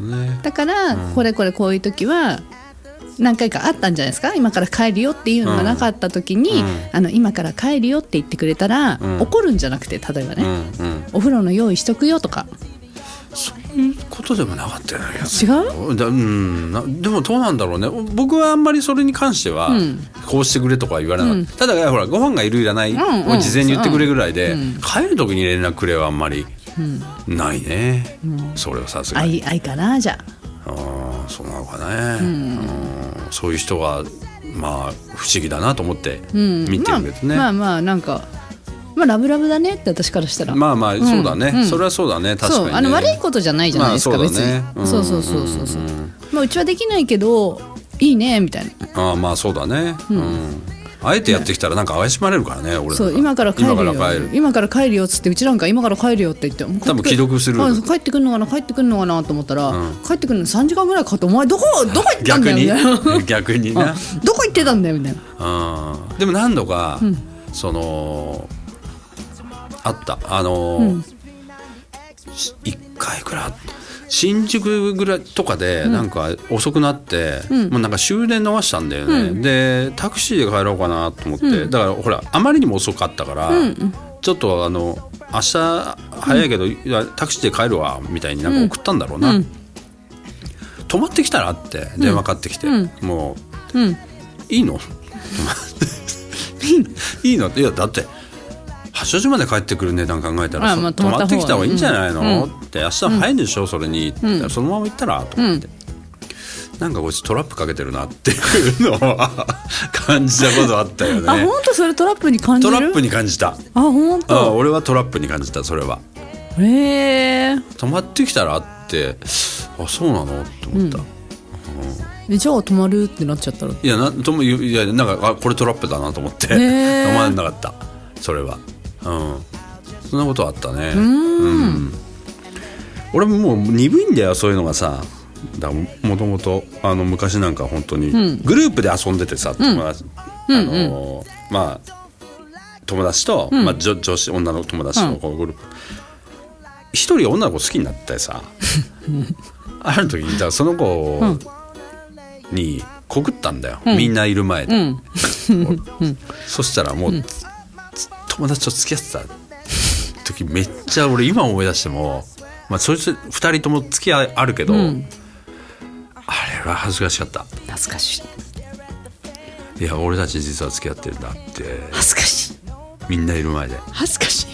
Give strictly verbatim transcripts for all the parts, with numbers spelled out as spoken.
ね。 だから、うん、これこれこういう時は何回かあったんじゃないですか。今から帰るよっていうのがなかった時に、うん、あの今から帰るよって言ってくれたら、うん、怒るんじゃなくて、例えばね、うんうん、お風呂の用意しとくよとか、 そういうことでもなかったよね。 違うだ、うん、なでもどうなんだろうね。僕はあんまりそれに関しては、うん、こうしてくれとか言われなかった、うん、ただほらご飯がいるいらないを事前に言ってくれぐらいで、うんうん、帰る時に連絡くれはあんまりないね、うん、それはさすがに愛, 愛かな。じゃああそうなのかね、うんうん、そういう人はまあ不思議だなと思って見てるけどね、 うん、まあ、まあまあなんかまあ、ラブラブだねって私からしたらまあまあそうだね、うん、それはそうだね。確かにね。 そうあの悪いことじゃないじゃないですか、まあそうだね、別に、うん、そうそうそうそうそう、まあ、うちはできないけどいいねみたいな。 あまあそうだね、うんうん、あえてやってきたらなんか怪しまれるからね、俺そう今から帰るよ今から帰る今から帰るよっつって、うちなんか今から帰るよって言って多分既読する。 帰ってくるのかな帰ってくるのかなと思ったら、うん、帰ってくるのさんじかんぐらいかかって、お前どこどこ行ったんだよみたいな逆になどこ行ってたんだよみたいな。 あでも何度か、うん、そのあったあのーうん、いっかいくらい新宿ぐらいとかでなんか遅くなって、うん、もうなんか終電逃したんだよね、うん、でタクシーで帰ろうかなと思って、うん、だからほらあまりにも遅かったから、うん、ちょっとあの明日早いけど、うん、いやタクシーで帰るわみたいになんか送ったんだろうな、うん、泊まってきたらって電話かかってきて、うん、もう、うん、いいのいいのいやだって八王子まで帰ってくる値段考えたら、まあ、泊まってきた方がいいんじゃないの、うん、って明日早いんでしょ、うん、それに、うん、そのまま行ったらと思って、うん、なんかこいつトラップかけてるなっていうのを感じたことあったよね。 あ本当それトラップに感じる。 トラップに感じた。 あ本当。 あ俺はトラップに感じた。それはへえ。 泊まってきたらってあそうなのと思った、うんうん、じゃあ泊まるってなっちゃったらいやなともいやなんかあこれトラップだなと思って泊まらなかったそれは。うん、そんなことあったね。うん、うん、俺ももう鈍いんだよそういうのがさ。だもともとあの昔なんか本当にグループで遊んでてさ、うん、友達、うんあのー、まあ友達と、うんまあ、女, 女子女の友達のこうグループ一、うん、人女の子好きになってさある時にじゃあその子に告ったんだよ、うん、みんないる前で、うん、そしたらもう、うん友達と付き合ってた時めっちゃ俺今思い出しても、まあ、そいつふたりとも付き合いあるけど、うん、あれは恥ずかしかった。 恥ずかしい。いや俺たち実は付き合ってるんだって恥ずかしい。 みんないる前で恥ずかしい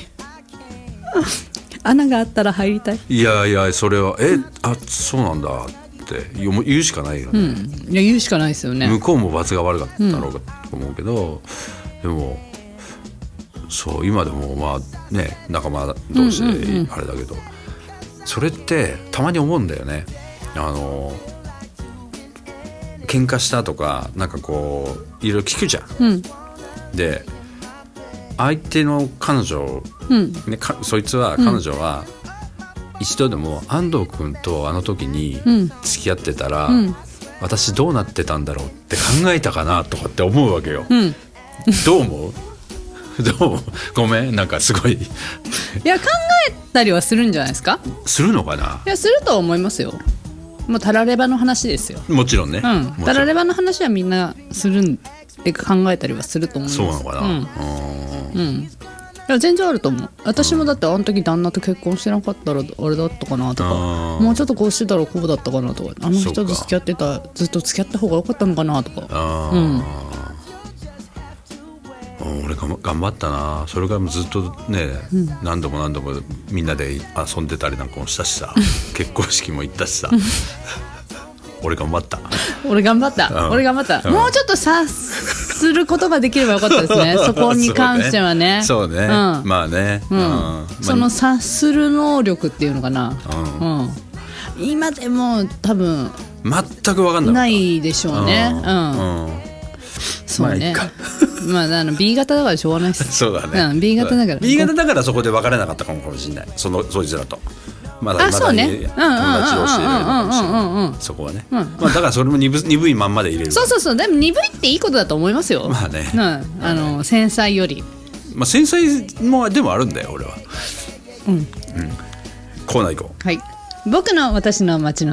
穴があったら入りたい。 いやいやそれはえあそうなんだって言うしかないよね、うん、 いや言うしかないですよね。 向こうも罰が悪かったろうかと思うけど、うん、でもそう今でもまあね仲間同士であれだけど、うんうんうん、それってたまに思うんだよね。あの喧嘩したとかなんかこういろいろ聞くじゃん、うん、で相手の彼女、うんね、かそいつは彼女は一度でも安藤君とあの時に付き合ってたら、うん、私どうなってたんだろうって考えたかなとかって思うわけよ、うん、どう思うどうごめんなんかすごいいや考えたりはするんじゃないですか。 するのかな。 いやすると思いますよ。もうタラレバの話ですよ。 もちろんね、 うん、タラレバの話はみんなするんで考えたりはすると思います。 そうなのかな。うん、 うん、いや全然あると思う。私もだってあの時旦那と結婚してなかったらあれだったかなとか、もうちょっとこうしてたらこうだったかなとか、あの人と付き合ってたずっと付き合った方が良かったのかなとか。あ、うん俺が頑張ったな。それからずっとね、うん、何度も何度もみんなで遊んでたりなんかもしたしさ結婚式も行ったしさ俺頑張った俺頑張った、うん、俺頑張った、うん、もうちょっと察することができればよかったですねそこに関してはね。 そうね、そうね、うん、まあね、うんうん、その察する能力っていうのかな、うんうん、今でも多分全く分かんないないでしょうね。うん、うん、そうね、まあまあ、あの B 型だからしょうがないです。 そうだね、 うん、B 型だから B 型だからそこで別れなかったかもしれない。そのそいつらとまだまだに友達同士でいれるかもしれない。そこはね、うん、まあ、だからそれも鈍鈍いまんまで入れる。 そうそうそう。でも鈍いっていいことだと思いますよ。 まあね、 うん、あの繊細より、 まあ、繊細もでもあるんだよ俺は。うん、うん、コーナー行こう。 はい。僕の私の街の